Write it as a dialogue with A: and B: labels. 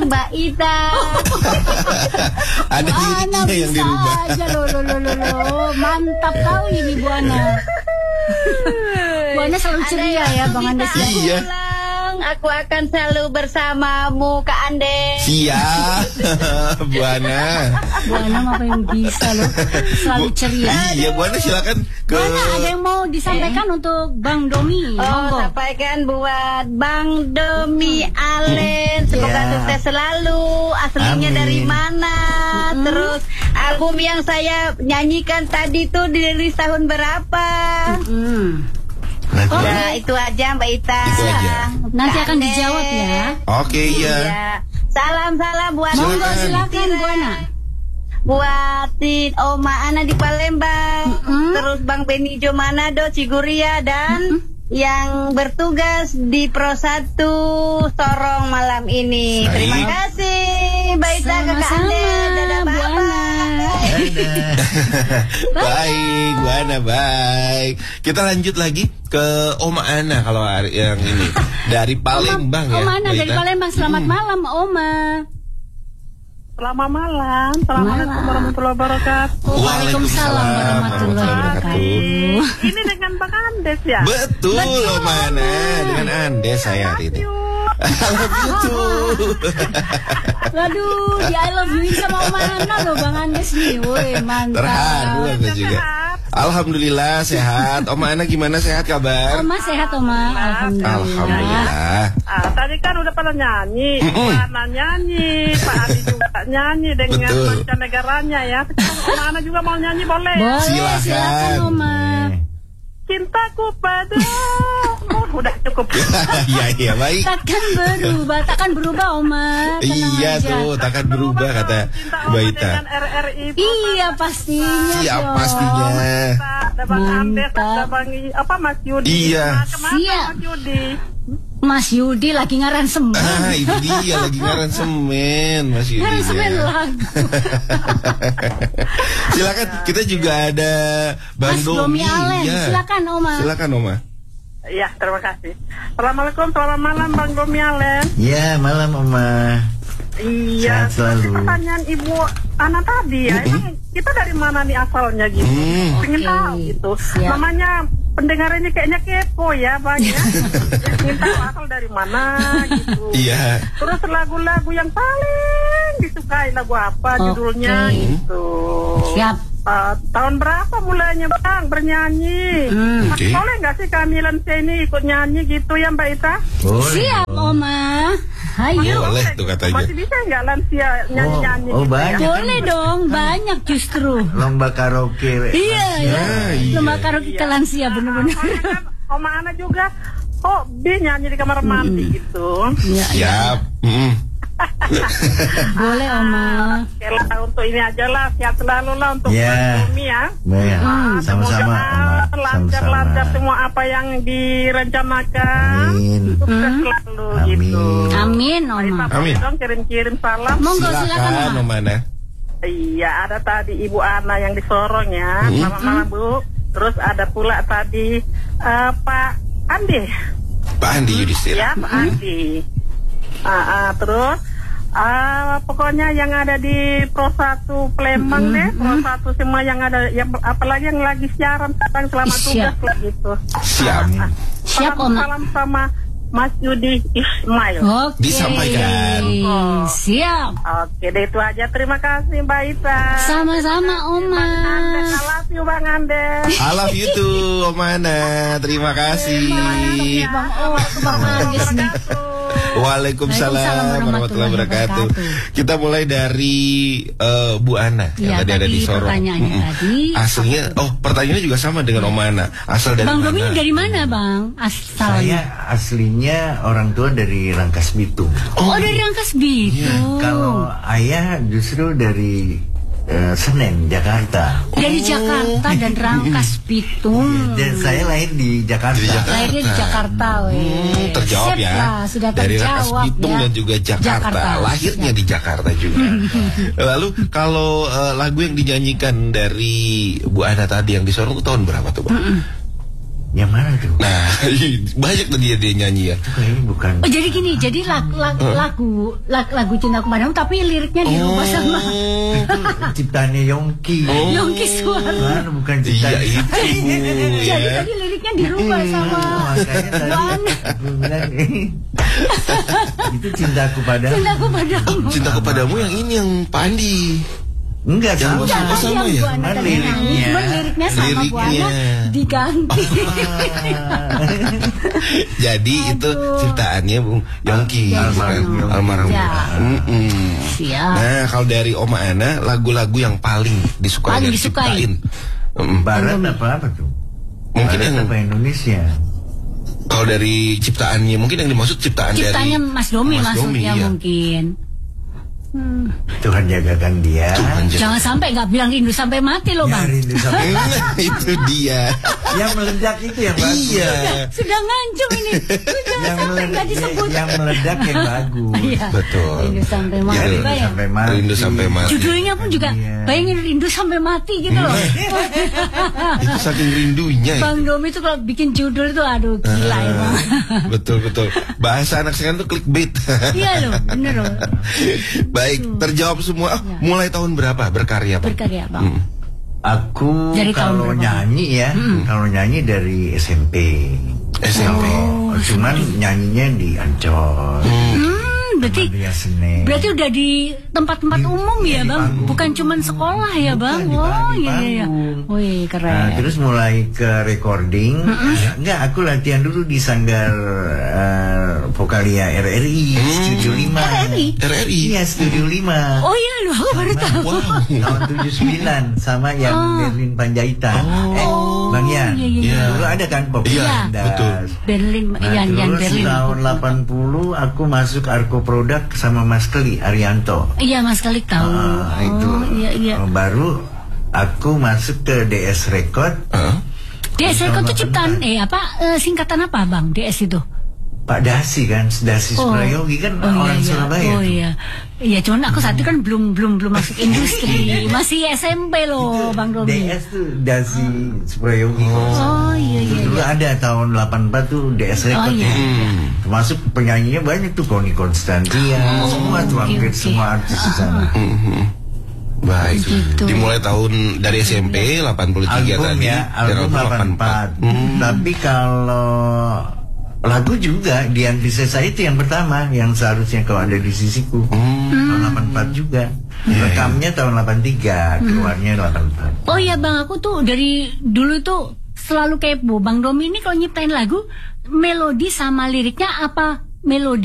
A: Mbak Ita.
B: Ada liriknya yang dirubah.
A: Aja, loh. Mantap kali ini Bu Ana. Bu Ana selalu ceria ya Bang Andes.
B: Iya.
C: Aku akan selalu bersamamu Kak Andes.
B: Siap. Bu Ana.
A: Bu Ana apa yang bisa loh, selalu ceria.
B: Iya, Bu Ana silakan ke.
A: Bu Ana ada yang mau disampaikan untuk Bang Domi. Monggo.
C: Sampaikan buat Bang Domi Allen. Semoga sukses selalu. Aslinya dari mana? Terus album yang saya nyanyikan tadi tuh dirilis tahun berapa? Nah, itu aja Mbak Ita.
B: Itu aja.
A: Nanti akan dijawab ya.
B: Oke, iya.
C: Salam-salam buat
A: Monggo silakan Bu Ana.
C: Buatin Oma Ana di Palembang, terus Bang Benijo Manado Ciguria, dan yang bertugas di Pro 1 Sorong malam ini.
B: Baik.
C: Terima kasih Mbak Ita, Kakak Andes. Dadah
A: Bu Ana.
B: Baik, Bu Ana, baik. Kita lanjut lagi ke Oma Ana kalau hari yang ini dari Palembang ya.
A: Oma Ana dari Palembang. Selamat malam Oma.
D: Selamat malam. Assalamualaikum warahmatullahi wabarakatuh.
A: Waalaikumsalam warahmatullahi wabarakatuh.
D: Ini dengan Bang Andes ya?
B: Betul, Oma Ana. Dengan Andes saya hari ini. I love you too.
A: Waduh, di I love you sama Oma Ana loh Bang Andes nih. Woi, mantap.
B: Terharu Anda juga. Alhamdulillah sehat. Oma Ana gimana, sehat kabar?
A: Oma sehat Oma.
B: Alhamdulillah.
D: Tadi kan udah pada nyanyi, Ana nyanyi, Pak Adi juga nyanyi dengan mancanegaranya ya. Oma Ana juga mau nyanyi boleh?
A: Boleh, silakan Oma.
D: Cintaku padamu. Udah cukup.
B: Iya, baik.
A: Takkan berubah Oma. Tenang
B: Iya
A: aja.
B: tuh, takkan berubah kata Mbak Ita.
D: Dengan RRI.
A: Iya pastinya.
B: Siap
A: dong.
B: pastinya.
D: Ada Bang Andes, ada Bang Mas Yudi.
B: Iya.
D: Siap. Mas Yudi.
A: Mas Yudi lagi ngaransemen.
B: Itu dia lagi ngaransemen, Mas Yudi.
A: Ngaransemen lagu.
B: Silakan, kita juga ada Bang
A: Mas
B: Domi.
A: Domi Allen.
B: Ya.
A: Silakan Oma.
B: Silakan Oma.
D: Ya, terima kasih. Assalamualaikum, selamat malam Bang Domi Allen.
E: Ya, malam Oma.
D: Iya,
E: Sehat selalu.
D: pertanyaan Ibu Ana tadi ya, emang kita dari mana nih asalnya gitu? Pengen tahu gitu.
A: Siap.
D: Namanya pendengar ini kayaknya kepo ya Bang ya. Pengen tahu asal dari mana gitu.
B: Iya.
D: Terus lagu-lagu yang paling disukai lagu apa judulnya gitu.
A: Siap.
D: Tahun berapa mulainya Bang bernyanyi?
B: Oke.
D: Boleh nggak sih kami Lansia ini ikut nyanyi gitu ya Mbak Ita?
E: Boleh.
A: Siap Oma. Hayo.
B: Boleh tuh katanya.
D: Masih bisa nggak Lansia nyanyi-nyanyi
E: Oh,
D: gitu
E: banyak.
D: ya?
A: Boleh dong, banyak justru.
E: Lomba karaoke.
A: Iya ya.
B: iya.
A: Lomba karaoke ke lansia bener-bener.
D: Soalnya kan Oma Ana juga hobi nyanyi di kamar mandi gitu.
B: Siap.
A: Boleh Oma.
D: Oke lah, untuk ini aja lah, sehat selalu lah untuk
E: Ya.
D: Bumi ya.
E: Baik. Sama-sama Oma.
D: Lancar-lancar
E: Sama-sama.
D: semua apa yang direncanakan.
E: Amin.
D: Sukses selalu
E: Amin.
D: gitu.
A: Amin Oma.
B: Amin.
D: Dong kirim-kirim salam.
A: Monggo silakan
B: Silakan
A: Oma.
B: Oma Ana.
D: Iya, ada tadi Ibu Ana yang di Sorong ya. Selamat malam Bu. Terus ada pula tadi Pak Andi.
B: Pak Andi Yudhistira.
D: Ya, Pak Andi. Terus pokoknya yang ada di Pro 1 Palembang deh, Pro 1 semua yang ada, yang apalagi yang lagi siaran sekarang selamat
A: Siap.
D: tugas lah gitu.
B: Siap.
A: Siap Oma.
D: Salam sama Mas Yudi Ismail.
A: Oke.
B: Disampaikan.
A: Siap.
D: Oke, deh itu aja. Terima kasih Mbak Ita.
A: Sama-sama Oma.
D: I love you Bang Andes.
B: I love you too, Oma Ana. Terima kasih.
A: Bang Andes nih.
B: Waalaikumsalam warahmatullahi wabarakatuh. Kita mulai dari Bu Ana yang
A: Iya,
B: tadi ada
A: tadi
B: di Sorong.
A: pertanyaannya tadi.
B: Aslinya, pertanyaannya juga sama dengan Oma Ana. Asal dari
A: Bang Domi
B: mana?
A: dari mana Bang? Asalnya.
E: Saya aslinya orang tua dari Rangkas Bitung.
A: Oh dari Rangkas Bitung.
E: Kalau ayah justru dari Senen, Jakarta.
A: Dari Jakarta dan Rangkas Bitung.
E: Dan saya lahir di Jakarta.
B: Di Jakarta.
A: Lahirnya di Jakarta, weh.
B: Terjawab
A: Siap
B: ya.
A: lah, sudah
B: Dari Rangkas
A: terjawab
B: Bitung
A: ya.
B: dan juga Jakarta. Lahirnya di Jakarta juga. Lalu kalau lagu yang dinyanyikan dari Bu Ana tadi yang di Sorong itu tahun berapa tuh Bang?
E: Yang mana tuh?
B: Nah, banyak tadi dia nyanyi ya.
E: Itu kayaknya bukan.
A: Oh, jadi gini, jadi lagu Cintaku Padamu tapi liriknya dirubah sama
E: Itu ciptaannya Yongki.
A: Yongki Suara.
E: Bukan
B: Iya
E: ciptaan.
B: itu
A: Jadi
B: ya.
A: tadi liriknya dirubah sama
E: Makanya tadi
A: Buana.
E: aku bilang itu Cintaku Padamu.
A: Cintaku Padamu.
B: Cintaku Padamu yang ini yang Pak Andi.
E: Enggak sama.
B: Yang
A: Enggak,
B: sama
A: yang
B: ya?
A: Buana
E: Cuman
A: tadi nyanyi, cuman liriknya sama
B: Liriknya.
A: Buana diganti.
B: Jadi itu ciptaannya Bung Yongki.
E: Almarhum.
B: Almarhum.
A: Ya.
B: Mm-mm.
A: Siap.
B: Nah, kalau dari Oma Ana, lagu-lagu yang paling disukai
A: Paling
B: dan
A: disukai.
B: diciptain. Mm-mm.
E: Barat apa tuh?
B: Mungkin
E: Barat
B: yang
E: apa Indonesia?
B: kalau dari ciptaannya, mungkin yang dimaksud ciptaan
A: Ciptanya
B: dari
A: Mas Domi maksudnya
B: iya.
A: mungkin.
E: Tuhan jagakan dia.
B: Tuhan jaga.
A: Jangan sampai nggak bilang rindu sampai mati loh
E: Ya,
A: Bang.
E: rindu sampai
B: Itu dia.
E: yang meledak itu yang bagus.
B: Iya.
A: Sudah ngancung ini. Jangan
E: Yang
A: sampai nggak disebut.
E: yang meledak yang bagus.
A: Iya.
B: Betul.
A: Rindu sampai
B: Ya,
A: mati
B: rindu
A: bayang.
E: Sampai mati.
B: Rindu sampai mati.
A: Judulnya pun juga
E: Iya.
A: bayangin rindu sampai mati gitu loh.
B: Itu saking rindunya itu.
A: Bang Domi itu kalau bikin judul itu aduh gila emang.
B: Betul betul. Bahasa anak sekarang tuh clickbait.
A: Iya loh, bener loh.
B: Baik, terjawab semua. Ah, mulai tahun berapa berkarya, Bang?
A: Berkarya Bang.
E: Aku
A: Dari tahun
E: kalau
A: berapa?
E: nyanyi ya, kalau nyanyi dari SMP.
B: SMP.
E: Cuman nyanyinya di Ancol.
A: Berarti
E: Maria Senen.
A: berarti udah di tempat-tempat umum ya
E: di
A: Bang,
E: panggung.
A: bukan cuman sekolah ya Bang.
E: Bukan,
A: Oh
E: di
A: iya iya.
E: panggung.
A: Wih keren.
E: Nah, terus mulai ke recording. Enggak, aku latihan dulu di Sanggar Vokalia RRI Studio 5.
A: RRI?
B: RRI.
E: Iya, Studio 5.
A: Oh iya loh, aku baru tahu.
B: Wow.
E: Tahun 79 sama yang Berlin Panjaitan. Bang Yan.
A: iya, iya.
E: Dulu ada kan Pop
B: Iya,
E: Landas.
B: betul.
A: Berlin,
E: Nah,
A: Yan
E: terus
A: Berlin.
E: tahun 80 aku masuk Arko Produk sama Mas Keli Arianto.
A: Iya Mas Kalik tahu.
E: Itu.
A: Oh, iya iya.
E: Baru aku masuk ke DS Record.
A: DS Record itu ciptaan singkatan apa Bang? DS itu?
E: Pak Dasi kan, Dasi Suprayogi kan orang
A: iya.
E: Surabaya.
A: Oh
E: tuh.
A: iya. Iya, cuman aku saat itu kan belum masuk industri. Masih SMP loh Bang Domi.
E: DS tuh Dasi Suprayogi.
A: Oh iya iya.
E: Dulu ada tahun 84 tuh DS Record.
A: iya.
E: Termasuk penyanyinya banyak tuh, Connie Constantia, semua tuh hampir semua artis di sana.
B: Baik.
A: Gitu.
B: Dimulai tahun dari SMP 83
E: Album
B: tadi.
E: ya, album 84. Tapi kalau lagu juga Dian Piscesa itu yang pertama, yang seharusnya kalau ada di sisiku. Tahun 84 juga. Rekamnya tahun 83, keluarnya 84.
A: Oh iya Bang, aku tuh dari dulu tuh selalu kepo. Bang Domi ini kalau nyiptain lagu, melodi sama liriknya apa melodi?